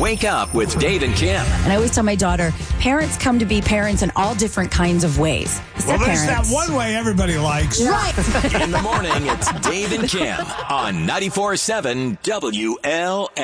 Wake up with Dave and Kim. And I always tell my daughter, parents come to be parents in all different kinds of ways. Well, there's that one way everybody likes. Right. In the morning, it's Dave and Kim on 94.7 WL.